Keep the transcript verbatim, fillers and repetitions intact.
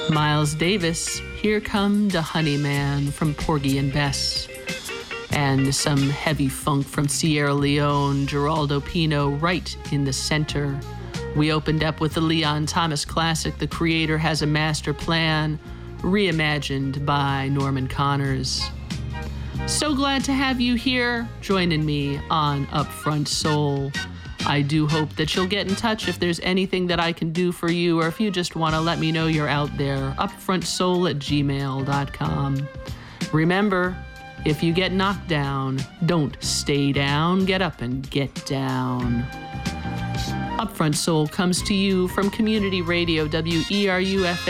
Miles Davis, Here Come the Honey Man from Porgy and Bess. And some heavy funk from Sierra Leone, Geraldo Pino, right in the center. We opened up with the Leon Thomas classic, The Creator Has a Master Plan, reimagined by Norman Connors. So glad to have you here joining me on Upfront Soul. I do hope that you'll get in touch if there's anything that I can do for you, or if you just want to let me know you're out there, upfrontsoul at gmail dot com. Remember, if you get knocked down, don't stay down, get up and get down. Upfront Soul comes to you from Community Radio, W E R U F